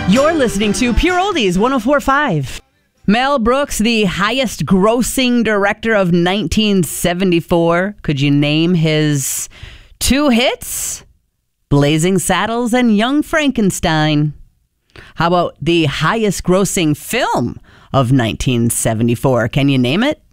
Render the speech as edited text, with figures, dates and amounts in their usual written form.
You're listening to Pure Oldies 104.5. Mel Brooks, the highest grossing director of 1974. Could you name his two hits? Blazing Saddles and Young Frankenstein. How about the highest grossing film of 1974? Can you name it?